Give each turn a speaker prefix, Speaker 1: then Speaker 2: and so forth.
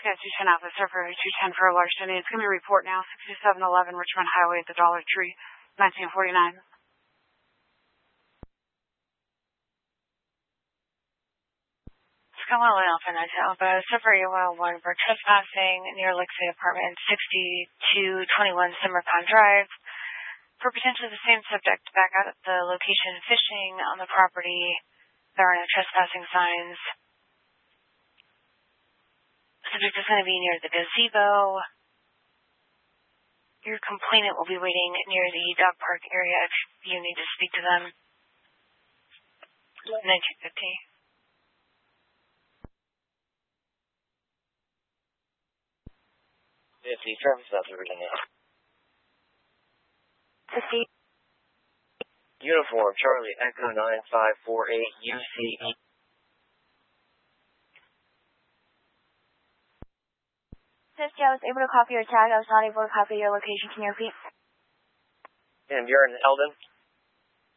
Speaker 1: Yeah, 210 out the server, 210 for a large city. It's going to be report now, 6711 Richmond Highway at the Dollar Tree, 1949.
Speaker 2: Skyline Alpha 9 Alpha, server UL1 for trespassing near Lakeside Apartment, 6221 Summercon Drive. For potentially the same subject back out at the location fishing on the property. There are no trespassing signs. Subject is going to be near the gazebo. Your complainant will be waiting near the dog park area if you need to speak to them. 1950.
Speaker 3: Traffic stop to Virginia.
Speaker 2: 50.
Speaker 3: Uniform Charlie Echo 9548 UCE.
Speaker 2: I was able to copy your tag. I was not able to copy your location. Can you repeat?
Speaker 3: And you're in Eldon?